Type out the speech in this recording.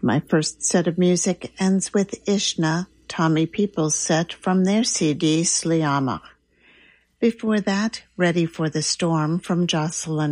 My first set of music ends with Ishna, Tommy Peoples' set from their CD Sliamach. Before that, Ready for the Storm from Jocelyn